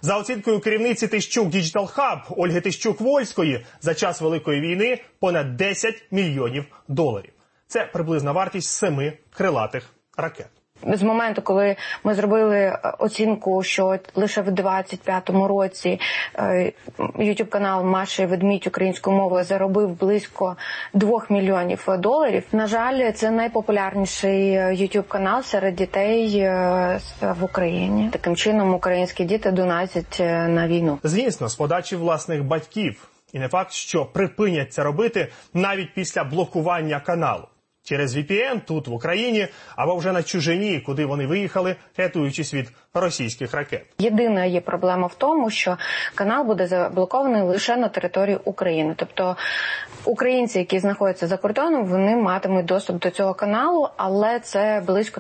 За оцінкою керівниці Тищук Digital Hub Ольги Тищук-Вольської, за час Великої війни понад 10 мільйонів доларів. Це приблизна вартість 7 крилатих ракет. З моменту, коли ми зробили оцінку, що лише в 25-му році YouTube-канал Маша і Ведмідь українською мовою заробив близько 2 мільйонів доларів. На жаль, це найпопулярніший YouTube-канал серед дітей в Україні. Таким чином, українські діти донатять на війну. Звісно, з подачі власних батьків. І не факт, що припинять це робити навіть після блокування каналу. Через VPN тут, в Україні, або вже на чужині, куди вони виїхали, рятуючись від російських ракет. Єдина є проблема в тому, що канал буде заблокований лише на території України. Тобто українці, які знаходяться за кордоном, вони матимуть доступ до цього каналу, але це близько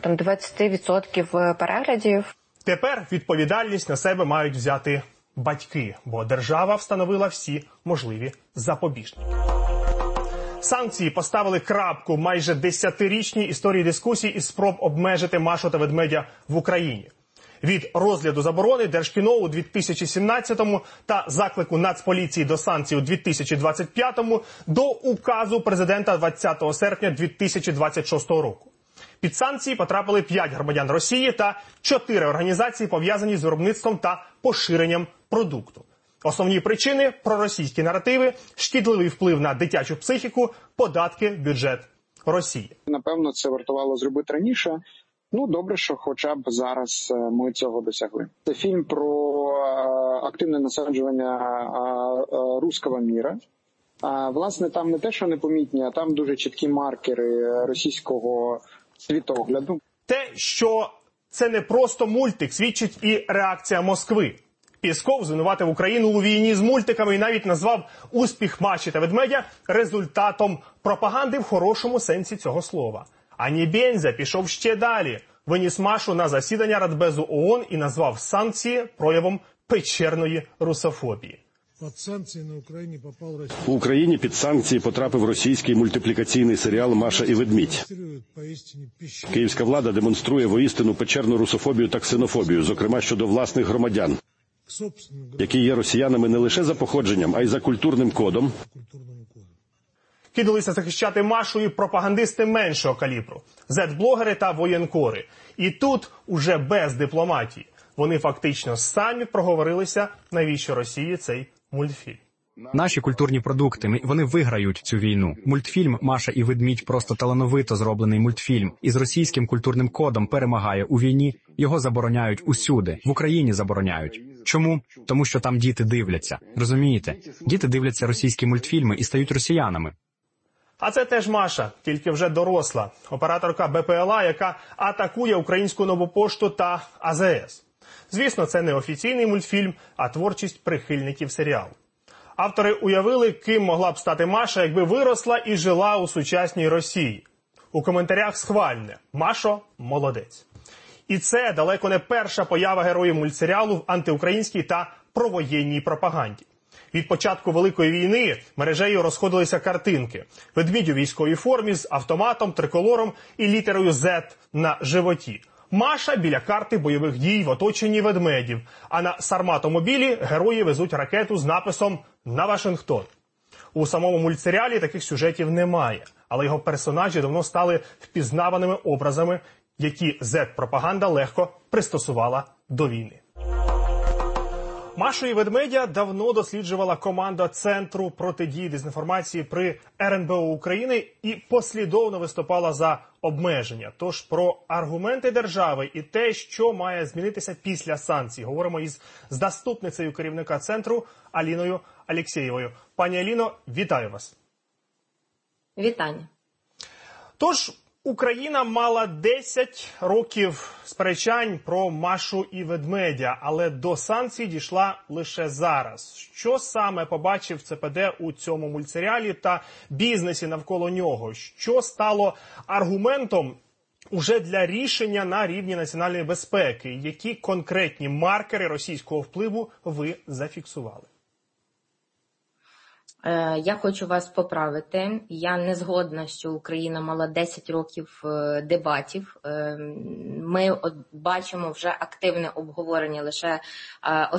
20% переглядів. Тепер відповідальність на себе мають взяти батьки, бо держава встановила всі можливі запобіжники. Санкції поставили крапку майже 10-річній історії дискусій і спроб обмежити Машу та Ведмедя в Україні. Від розгляду заборони Держкіно у 2017-му та заклику Нацполіції до санкцій у 2025-му до указу президента 20 серпня 2026 року. Під санкції потрапили 5 громадян Росії та 4 організації, пов'язані з виробництвом та поширенням продукту. Основні причини – проросійські наративи, шкідливий вплив на дитячу психіку, податки, бюджет Росії. Напевно, це вартувало зробити раніше. Ну, добре, що хоча б зараз ми цього досягли. Це фільм про активне насаджування руського міра. Власне, там не те, що непомітні, а там дуже чіткі маркери російського світогляду. Те, що це не просто мультик, свідчить і реакція Москви. Пісков звинуватив Україну у війні з мультиками і навіть назвав успіх Маші та Ведмедя результатом пропаганди в хорошому сенсі цього слова. А Нєбєнзя пішов ще далі. Виніс Машу на засідання Радбезу ООН і назвав санкції проявом печерної русофобії. У Україні під санкції потрапив російський мультиплікаційний серіал «Маша і Ведмідь». Київська влада демонструє воістину печерну русофобію та ксенофобію, зокрема щодо власних громадян, які є росіянами не лише за походженням, а й за культурним кодом. Кидалися захищати Машу і пропагандисти меншого калібру – зет-блогери та воєнкори. І тут уже без дипломатії. Вони фактично самі проговорилися, навіщо Росії цей мультфільм. Наші культурні продукти, вони виграють цю війну. Мультфільм «Маша і Ведмідь» просто талановито зроблений мультфільм. Із російським культурним кодом перемагає у війні. Його забороняють усюди. В Україні забороняють. Чому? Тому що там діти дивляться. Розумієте? Діти дивляться російські мультфільми і стають росіянами. А це теж Маша, тільки вже доросла. Операторка БПЛА, яка атакує українську Нову пошту та АЗС. Звісно, це не офіційний мультфільм, а творчість прихильників серіалу. Автори уявили, ким могла б стати Маша, якби виросла і жила у сучасній Росії. У коментарях схвальне «Машо – молодець». І це далеко не перша поява героїв мультсеріалу в антиукраїнській та провоєнній пропаганді. Від початку Великої війни мережею розходилися картинки. Ведмідь у військовій формі з автоматом, триколором і літерою «Z» на животі. Маша біля карти бойових дій в оточенні ведмедів, а на сарматомобілі герої везуть ракету з написом «На Вашингтон». У самому мультсеріалі таких сюжетів немає, але його персонажі давно стали впізнаваними образами, які Z-пропаганда легко пристосувала до війни. Машу і Ведмедя давно досліджувала команда Центру протидії дезінформації при РНБО України і послідовно виступала за обмеження. Тож про аргументи держави і те, що має змінитися після санкцій, говоримо із заступницею керівника Центру Аліною Алєксєєвою. Пані Аліно, вітаю вас. Вітання. Тож, Україна мала 10 років сперечань про Машу і Ведмедя, але до санкцій дійшла лише зараз. Що саме побачив ЦПД у цьому мультсеріалі та бізнесі навколо нього? Що стало аргументом уже для рішення на рівні національної безпеки? Які конкретні маркери російського впливу ви зафіксували? Я хочу вас поправити. Я не згодна, що Україна мала 10 років дебатів. Ми бачимо вже активне обговорення лише